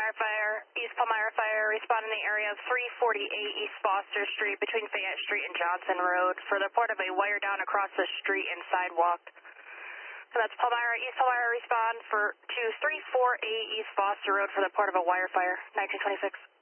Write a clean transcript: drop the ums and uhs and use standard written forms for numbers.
Palmyra Fire, East Palmyra Fire, respond in the area of 348 East Foster Street between Fayette Street and Johnson Road for the report of a wire down across the street and sidewalk. So that's Palmyra, East Palmyra, respond to 348 East Foster Road for the report of a wire fire, 1926.